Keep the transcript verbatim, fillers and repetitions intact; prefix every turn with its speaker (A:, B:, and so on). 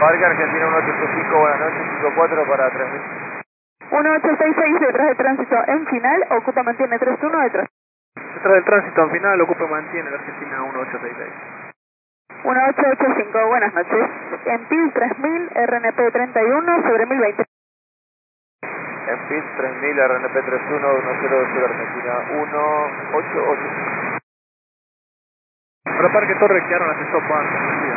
A: Parque Argentina uno ocho cinco, buenas noches, cinco cuatro para tres mil.
B: uno ocho seis seis detrás de tránsito en final, ocupa mantiene tres uno detrás.
C: Detrás del tránsito en final, ocupa mantiene la Argentina uno ocho seis seis.
B: uno ocho ocho cinco, buenas noches. En P I L tres mil, R N P treinta y uno sobre mil veinte.
A: En P I L tres mil, R N P treinta y uno, uno cero cero Argentina uno ocho ocho.
C: Para Parque Torre quedaron las stop bars.